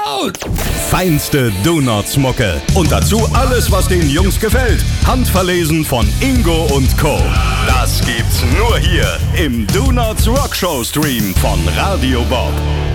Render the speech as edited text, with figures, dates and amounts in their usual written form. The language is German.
laut. Feinste Donuts-Mucke. Und dazu alles, was den Jungs gefällt. Handverlesen von Ingo und Co. Das gibt's nur hier im Donuts Rockshow Stream von Radio Bob.